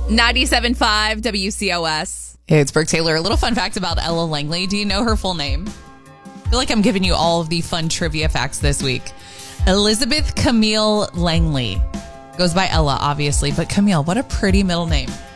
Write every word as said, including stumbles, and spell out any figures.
ninety-seven point five W C O S. Hey, it's Brooke Taylor. A little fun fact about Ella Langley. Do you know her full name? I feel like I'm giving you all of the fun trivia facts this week. Elizabeth Camille Langley. Goes by Ella, obviously, but Camille, what a pretty middle name.